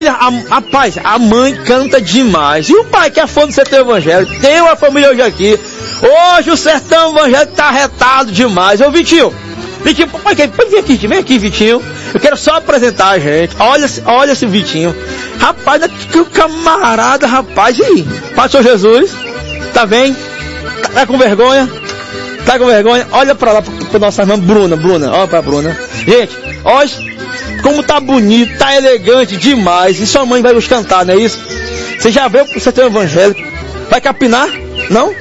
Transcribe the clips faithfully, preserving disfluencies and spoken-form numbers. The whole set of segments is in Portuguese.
A, rapaz, a mãe canta demais. E o pai, que é fã do Sertão Evangélico, tem uma família hoje aqui. Hoje o Sertão Evangélico tá retado demais. Ô Vitinho, Vitinho, pode vir aqui, vem aqui, Vitinho. Eu quero só apresentar a gente. Olha, olha esse Vitinho. Rapaz, que camarada, rapaz. E aí? Pastor Jesus, tá bem? Tá, tá com vergonha? Tá com vergonha? Olha pra lá, pra, pra nossa irmã Bruna, Bruna, olha pra Bruna. Gente, olha como tá bonito, tá elegante demais. E sua mãe vai nos cantar, não é isso? Você já veio pro Sertão Evangélico? Vai capinar? Não?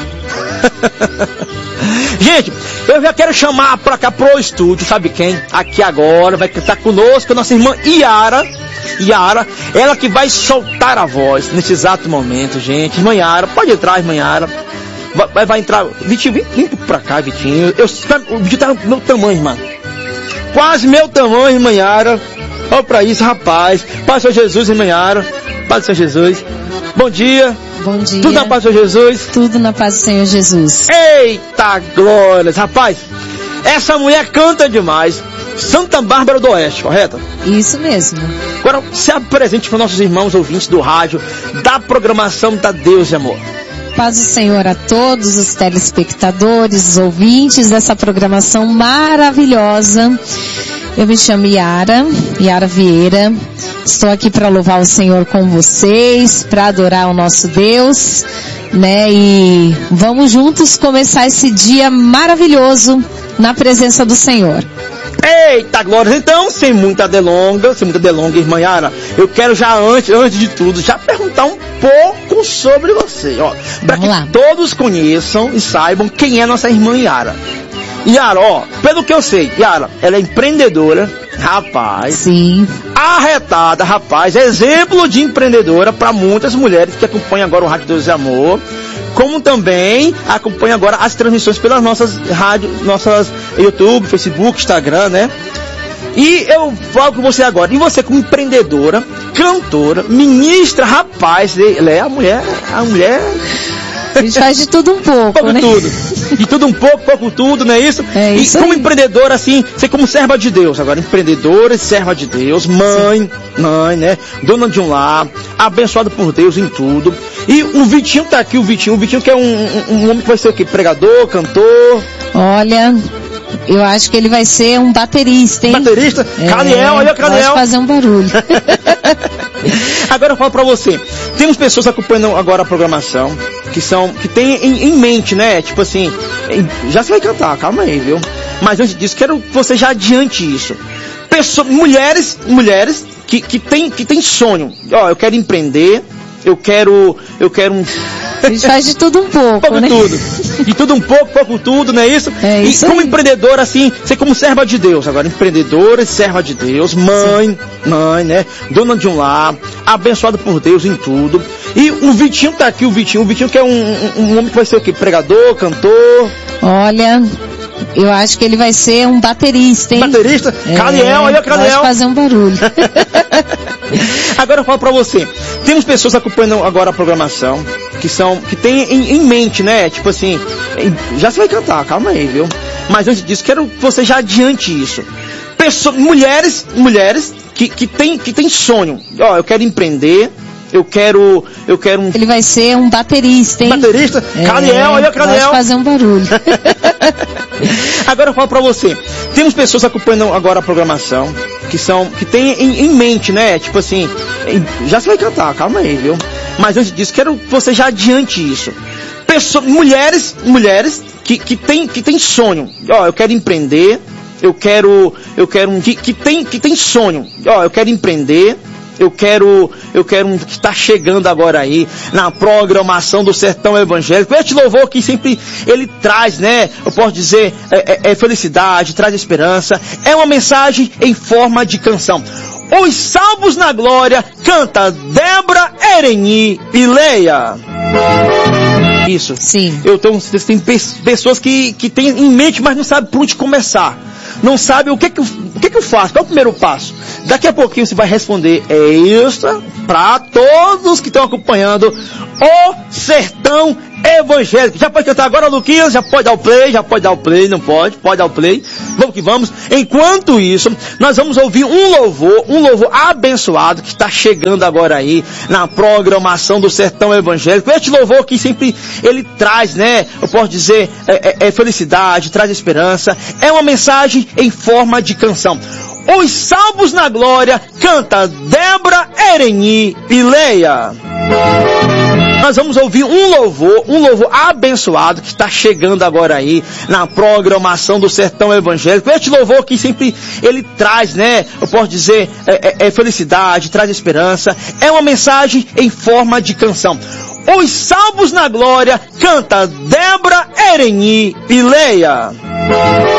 Gente, eu já quero chamar pra cá pro estúdio, sabe quem? Aqui agora, vai cantar conosco a nossa irmã Yara. Yara, ela que vai soltar a voz nesse exato momento, gente. Irmã Yara, pode entrar, irmã Yara. Vai, vai entrar. Vitinho, vem, vem pra cá, Vitinho. Eu, o Vitinho tá no meu tamanho, irmã. Quase meu tamanho, irmã Yara. Olha pra isso, rapaz. Paz do Senhor Jesus, irmã Yara. Paz do Senhor Jesus. Bom dia. Bom dia. Tudo na paz do Senhor Jesus? Tudo na paz do Senhor Jesus. Eita glórias. Rapaz, essa mulher canta demais. Santa Bárbara do Oeste, correto? Isso mesmo. Agora, se apresente para nossos irmãos ouvintes do rádio, da programação da Deus e Amor. Paz do Senhor a todos os telespectadores, os ouvintes dessa programação maravilhosa. Eu me chamo Yara, Yara Vieira. Estou aqui para louvar o Senhor com vocês, para adorar o nosso Deus, né? E vamos juntos começar esse dia maravilhoso na presença do Senhor. Eita glória! Então, sem muita delonga, sem muita delonga, irmã Yara, eu quero já antes, antes de tudo, já perguntar um pouco sobre você, ó, para que lá. Todos conheçam e saibam quem é nossa irmã Yara. Yara, ó, pelo que eu sei, Yara, ela é empreendedora, rapaz. Sim. Arretada, rapaz, exemplo de empreendedora para muitas mulheres que acompanham agora o Rádio Deus e Amor, como também acompanha agora as transmissões pelas nossas rádios, nossas YouTube, Facebook, Instagram, né? E eu falo com você agora, e você como empreendedora, cantora, ministra, rapaz, ela é a mulher, a mulher... A gente faz de tudo um pouco, pouco né? tudo. De tudo um pouco, pouco tudo, não é isso? É isso. E como aí. Empreendedora, assim, você como serva de Deus, agora, empreendedora e serva de Deus, mãe, Sim. mãe, né? Dona de um lar, abençoada por Deus em tudo. E o Vitinho tá aqui, o Vitinho, o Vitinho que é um, um, um homem que vai ser o quê? Pregador, cantor? Olha... Eu acho que ele vai ser um baterista, hein? Baterista? É, Caliel, olha o Caliel. Pode fazer um barulho. Agora eu falo pra você, temos pessoas acompanhando agora a programação, que são, que tem em, em mente, né? Tipo assim, em, já você vai cantar, calma aí, viu? Mas antes disso, quero que você já adiante isso. Pessoas, mulheres, mulheres que, que tem, que tem sonho. Ó, eu quero empreender, eu quero, eu quero um... A gente faz de tudo um pouco, pouco né? tudo. De tudo um pouco, pouco tudo, não é isso? É isso. E como aí. empreendedora, assim, você como serva de Deus, agora, empreendedora e serva de Deus, mãe, Sim. mãe, né? Dona de um lar, abençoada por Deus em tudo. E o Vitinho tá aqui, o Vitinho, o Vitinho que é um, um, um homem que vai ser o quê? Pregador, cantor? Olha... Eu acho que ele vai ser um baterista, hein? Baterista? É, Caliel, olha o Caliel. Pode fazer um barulho. Agora eu falo pra você, temos pessoas acompanhando agora a programação, que são, que tem em, em mente, né? Tipo assim, em, já você vai cantar, calma aí, viu? Mas antes disso, quero que você já adiante isso. Pessoas, mulheres, mulheres que, que tem, que tem sonho. Ó, eu quero empreender, eu quero, eu quero um... Ele vai ser um baterista, hein? Baterista? É, Caliel, olha o Caliel. Pode fazer um barulho. Agora eu falo pra você, temos pessoas acompanhando agora a programação, que são, que tem em, em mente, né? Tipo assim, em, já você vai cantar, calma aí, viu? Mas antes disso, quero que você já adiante isso. Pessoas, mulheres, mulheres que, que tem, que tem sonho. Ó, eu quero empreender, eu quero, eu quero um, que, que tem, que tem sonho. Ó, eu quero empreender, eu quero, eu quero um que está chegando agora aí na programação do Sertão Evangélico. Este louvor que sempre ele traz, né? Eu posso dizer, é, é, é felicidade, traz esperança. É uma mensagem em forma de canção. Os Salvos na Glória canta Débora, Ereni e Leia. Isso. Sim. Eu tenho, tem pessoas que, que têm em mente, mas não sabem por onde começar. Não sabe o que que, o que que eu faço, qual é o primeiro passo? Daqui a pouquinho você vai responder é isso para todos que estão acompanhando o Sertão evangélica. Já pode cantar agora, Luquinhas? Já pode dar o play? Já pode dar o play? Não pode? Pode dar o play. Vamos que vamos. Enquanto isso, nós vamos ouvir um louvor, um louvor abençoado que está chegando agora aí na programação do Sertão Evangélico. Este louvor que sempre ele traz, né? Eu posso dizer, é, é, é felicidade, traz esperança. É uma mensagem em forma de canção. Os Salvos na Glória, canta Débora Ereni Pileia. Nós vamos ouvir um louvor, um louvor abençoado que está chegando agora aí na programação do Sertão Evangélico. Este louvor que sempre ele traz, né? Eu posso dizer, é, é, é felicidade, traz esperança. É uma mensagem em forma de canção. Os Salvos na Glória, canta Débora Ereni Pileia.